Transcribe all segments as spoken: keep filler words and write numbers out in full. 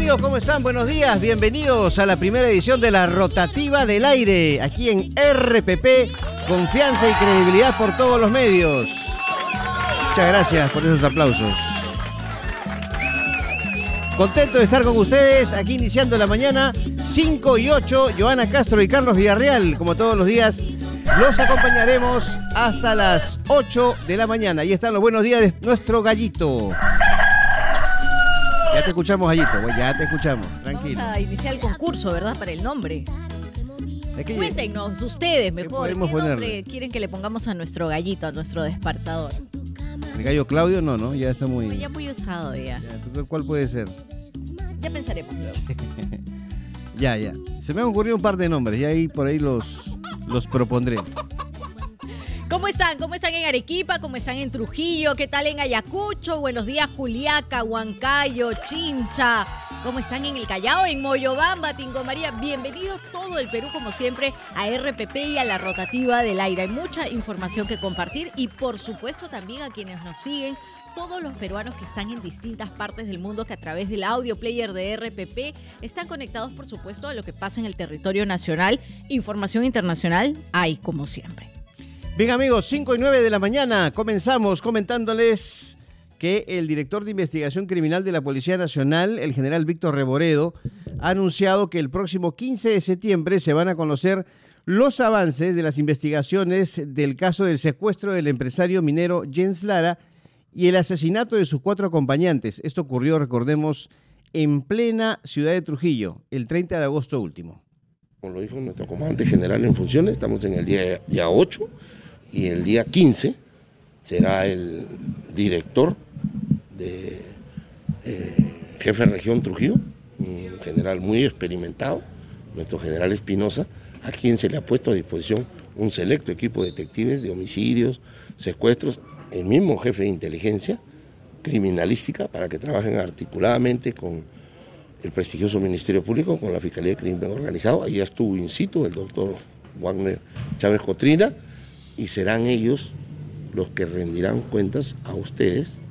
amigos? ¿Cómo están? Buenos días, bienvenidos a la primera edición de la Rotativa del Aire, aquí en R P P, confianza y credibilidad por todos los medios. Muchas gracias por esos aplausos. Contento de estar con ustedes, aquí iniciando la mañana, cinco y ocho, Joana Castro y Carlos Villarreal, como todos los días, los acompañaremos hasta las ocho de la mañana. Ahí están los buenos días de nuestro gallito. Ya te escuchamos, gallito, ya te escuchamos, tranquilo. Vamos a iniciar el concurso, ¿verdad? Para el nombre. Es que Cuéntenos ustedes mejor, ¿qué, ¿qué nombre quieren que le pongamos a nuestro gallito, a nuestro despertador? ¿El gallo Claudio? No, ¿no? Ya está muy... Ya muy usado ya. ya entonces, ¿cuál puede ser? Ya pensaremos luego. ya, ya. Se me han ocurrido un par de nombres y ahí por ahí los, los propondré. ¿Cómo están? ¿Cómo están en Arequipa? ¿Cómo están en Trujillo? ¿Qué tal en Ayacucho? Buenos días, Juliaca, Huancayo, Chincha. ¿Cómo están en el Callao, en Moyobamba, Tingo María? Bienvenido todo el Perú, como siempre, a R P P y a la Rotativa del Aire. Hay mucha información que compartir y, por supuesto, también a quienes nos siguen, todos los peruanos que están en distintas partes del mundo que a través del audio player de R P P están conectados, por supuesto, a lo que pasa en el territorio nacional. Información internacional hay, como siempre. Bien, amigos, cinco y nueve de la mañana, comenzamos comentándoles que el director de investigación criminal de la Policía Nacional, el general Víctor Reboredo, ha anunciado que el próximo quince de septiembre se van a conocer los avances de las investigaciones del caso del secuestro del empresario minero Jens Lara y el asesinato de sus cuatro acompañantes. Esto ocurrió, recordemos, en plena ciudad de Trujillo, el treinta de agosto último. Como lo dijo nuestro comandante general en funciones, estamos en el día, día ocho y el día quince será el director de eh, jefe de región Trujillo, un general muy experimentado, nuestro general Espinosa, a quien se le ha puesto a disposición un selecto equipo de detectives de homicidios, secuestros, el mismo jefe de inteligencia criminalística para que trabajen articuladamente con el prestigioso Ministerio Público, con la Fiscalía de Crimen Organizado. Allí estuvo in situ el doctor Wagner Chávez Cotrina y serán ellos los que rendirán cuentas a ustedes.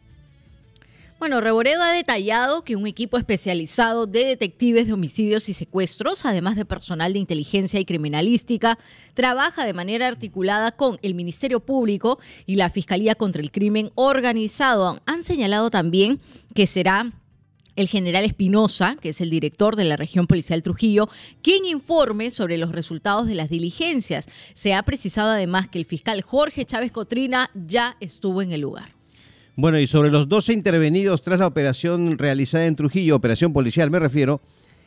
Bueno, Reboredo ha detallado que un equipo especializado de detectives de homicidios y secuestros, además de personal de inteligencia y criminalística, trabaja de manera articulada con el Ministerio Público y la Fiscalía contra el Crimen Organizado. Han señalado también que será el general Espinosa, que es el director de la región policial Trujillo, quien informe sobre los resultados de las diligencias. Se ha precisado además que el fiscal Jorge Chávez Cotrina ya estuvo en el lugar. Bueno, y sobre los doce intervenidos tras la operación realizada en Trujillo, operación policial me refiero,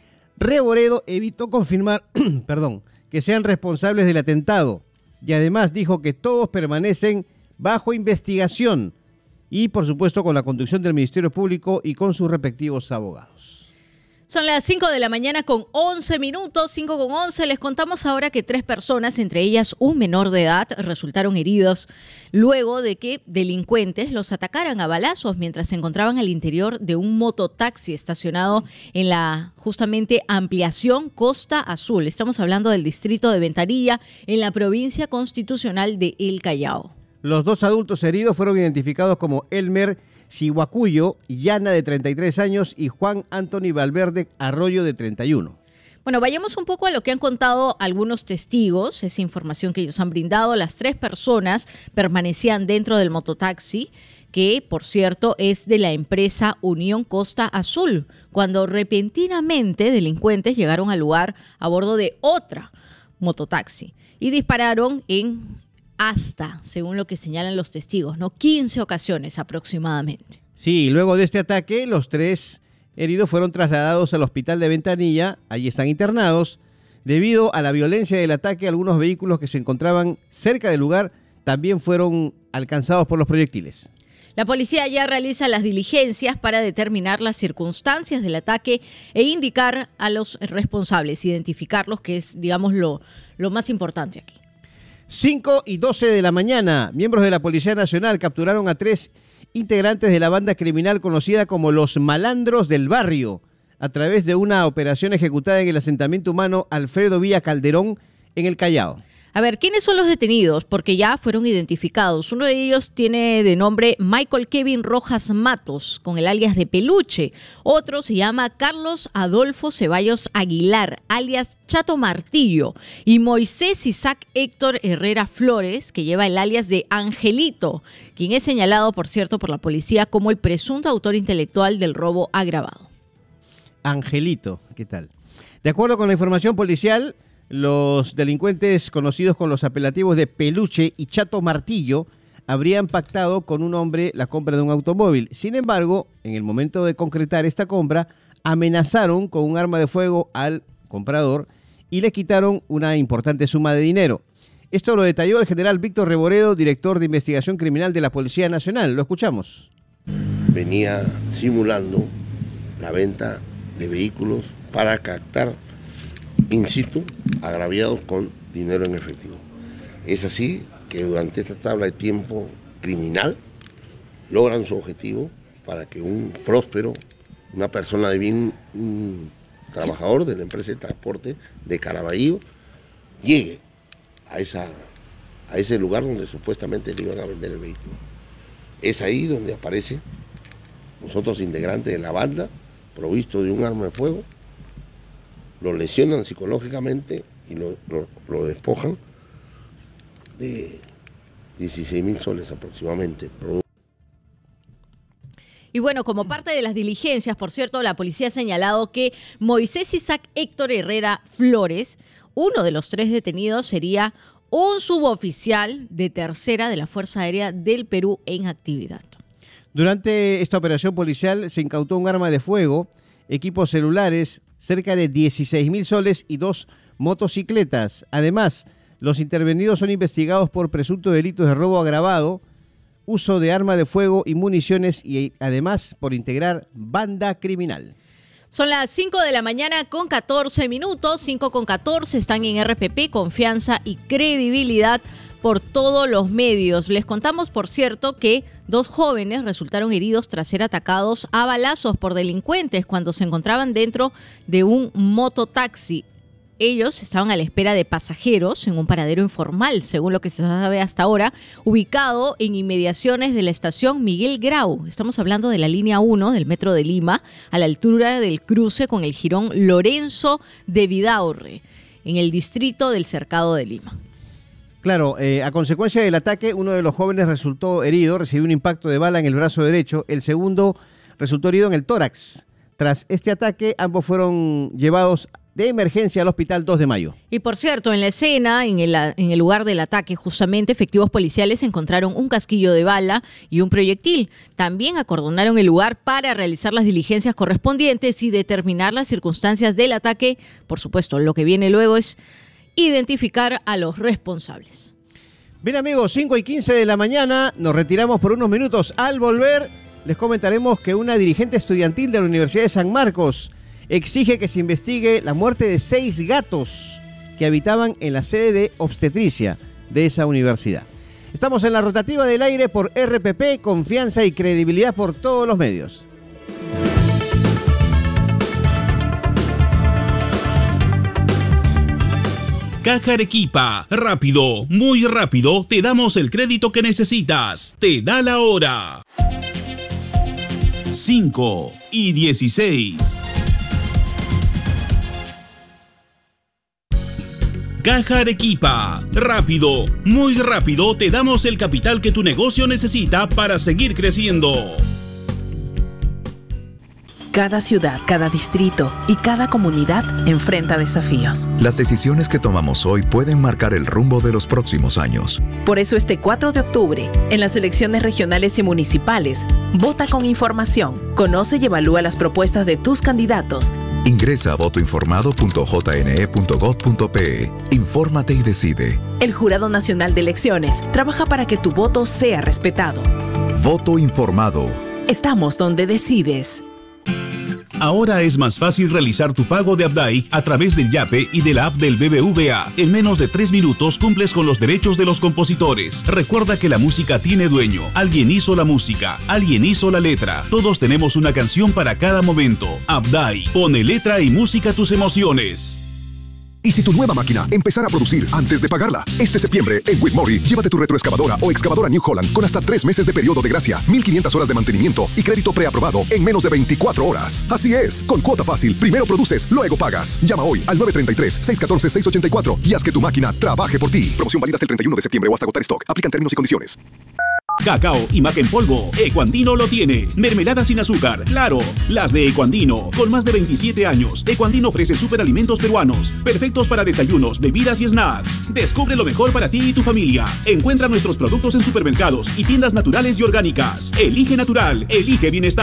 Reboredo evitó confirmar, perdón, que sean responsables del atentado y además dijo que todos permanecen bajo investigación y, por supuesto, con la conducción del Ministerio Público y con sus respectivos abogados. Son las cinco de la mañana con once minutos, cinco con once. Les contamos ahora que tres personas, entre ellas un menor de edad, resultaron heridos luego de que delincuentes los atacaran a balazos mientras se encontraban al interior de un mototaxi estacionado en la, justamente, ampliación Costa Azul. Estamos hablando del distrito de Ventanilla, en la provincia constitucional de El Callao. Los dos adultos heridos fueron identificados como Elmer Chihuacuyo, Yana, de treinta y tres años, y Juan Anthony Valverde Arroyo, de treinta y uno. Bueno, vayamos un poco a lo que han contado algunos testigos, esa información que ellos han brindado. Las tres personas permanecían dentro del mototaxi, que, por cierto, es de la empresa Unión Costa Azul, cuando repentinamente delincuentes llegaron al lugar a bordo de otra mototaxi y dispararon en hasta, según lo que señalan los testigos, ¿no? quince ocasiones aproximadamente. Sí, luego de este ataque, los tres heridos fueron trasladados al hospital de Ventanilla. Allí están internados. Debido a la violencia del ataque, algunos vehículos que se encontraban cerca del lugar también fueron alcanzados por los proyectiles. La policía ya realiza las diligencias para determinar las circunstancias del ataque e indicar a los responsables, identificarlos, que es, digamos, lo, lo más importante aquí. cinco y doce de la mañana, miembros de la Policía Nacional capturaron a tres integrantes de la banda criminal conocida como los Malandros del Barrio, a través de una operación ejecutada en el asentamiento humano Alfredo Villa Calderón, en el Callao. A ver, ¿quiénes son los detenidos? Porque ya fueron identificados. Uno de ellos tiene de nombre Michael Kevin Rojas Matos, con el alias de Peluche. Otro se llama Carlos Adolfo Ceballos Aguilar, alias Chato Martillo. Y Moisés Isaac Héctor Herrera Flores, que lleva el alias de Angelito, quien es señalado, por cierto, por la policía como el presunto autor intelectual del robo agravado. Angelito, ¿qué tal? De acuerdo con la información policial, los delincuentes conocidos con los apelativos de Peluche y Chato Martillo habrían pactado con un hombre la compra de un automóvil. Sin embargo, en el momento de concretar esta compra, amenazaron con un arma de fuego al comprador y le quitaron una importante suma de dinero. Esto lo detalló el general Víctor Reboredo, director de investigación criminal de la Policía Nacional. Lo escuchamos. Venía simulando la venta de vehículos para captar in situ agraviados con dinero en efectivo. Es así que durante esta tabla de tiempo criminal logran su objetivo para que un próspero, una persona de bien, un trabajador de la empresa de transporte de Caraballo, llegue a, esa, a ese lugar donde supuestamente le iban a vender el vehículo. Es ahí donde aparece los otros integrantes de la banda, provisto de un arma de fuego, lo lesionan psicológicamente y lo, lo, lo despojan de dieciséis mil soles aproximadamente. Y bueno, como parte de las diligencias, por cierto, la policía ha señalado que Moisés Isaac Héctor Herrera Flores, uno de los tres detenidos, sería un suboficial de tercera de la Fuerza Aérea del Perú en actividad. Durante esta operación policial se incautó un arma de fuego, equipos celulares, cerca de dieciséis mil soles y dos motocicletas. Además, los intervenidos son investigados por presunto delitos de robo agravado, uso de arma de fuego y municiones y además por integrar banda criminal. Son las cinco de la mañana con catorce minutos, cinco con catorce, están en R P P, confianza y credibilidad por todos los medios. Les contamos, por cierto, que dos jóvenes resultaron heridos tras ser atacados a balazos por delincuentes cuando se encontraban dentro de un mototaxi. Ellos estaban a la espera de pasajeros en un paradero informal, según lo que se sabe hasta ahora, ubicado en inmediaciones de la estación Miguel Grau. Estamos hablando de la línea uno del Metro de Lima, a la altura del cruce con el jirón Lorenzo de Vidaurre, en el distrito del Cercado de Lima. Claro, eh, a consecuencia del ataque, uno de los jóvenes resultó herido, recibió un impacto de bala en el brazo derecho, el segundo resultó herido en el tórax. Tras este ataque, ambos fueron llevados de emergencia al Hospital dos de Mayo. Y por cierto, en la escena, en el, en el lugar del ataque, justamente efectivos policiales encontraron un casquillo de bala y un proyectil. También acordonaron el lugar para realizar las diligencias correspondientes y determinar las circunstancias del ataque. Por supuesto, lo que viene luego es identificar a los responsables. Bien amigos, cinco y quince de la mañana, nos retiramos por unos minutos. Al volver, les comentaremos que una dirigente estudiantil de la Universidad de San Marcos exige que se investigue la muerte de seis gatos que habitaban en la sede de obstetricia de esa universidad. Estamos en la rotativa del aire por R P P, confianza y credibilidad por todos los medios. Caja Arequipa, rápido, muy rápido, te damos el crédito que necesitas. Te da la hora. cinco y dieciséis. Caja Arequipa, rápido, muy rápido, te damos el capital que tu negocio necesita para seguir creciendo. Cada ciudad, cada distrito y cada comunidad enfrenta desafíos. Las decisiones que tomamos hoy pueden marcar el rumbo de los próximos años. Por eso este cuatro de octubre, en las elecciones regionales y municipales, vota con información, conoce y evalúa las propuestas de tus candidatos. Ingresa a voto informado punto j n e punto gov punto pe. Infórmate y decide. El Jurado Nacional de Elecciones trabaja para que tu voto sea respetado. Voto informado. Estamos donde decides. Ahora es más fácil realizar tu pago de Abdai a través del Yape y de la app del B B V A. En menos de tres minutos cumples con los derechos de los compositores. Recuerda que la música tiene dueño. Alguien hizo la música, alguien hizo la letra. Todos tenemos una canción para cada momento. Abdai, pone letra y música a tus emociones. ¿Y si tu nueva máquina empezara a producir antes de pagarla? Este septiembre, en Whitmore, llévate tu retroexcavadora o excavadora New Holland con hasta tres meses de periodo de gracia, mil quinientas horas de mantenimiento y crédito preaprobado en menos de veinticuatro horas. Así es, con cuota fácil, primero produces, luego pagas. Llama hoy al nueve tres tres, seis uno cuatro, seis ocho cuatro y haz que tu máquina trabaje por ti. Promoción válida hasta el treinta y uno de septiembre o hasta agotar stock. Aplican términos y condiciones. Cacao y maca en polvo, Ecuandino lo tiene. Mermelada sin azúcar, claro, las de Ecuandino. Con más de veintisiete años, Ecuandino ofrece superalimentos peruanos, perfectos para desayunos, bebidas y snacks. Descubre lo mejor para ti y tu familia. Encuentra nuestros productos en supermercados y tiendas naturales y orgánicas. Elige natural, elige bienestar.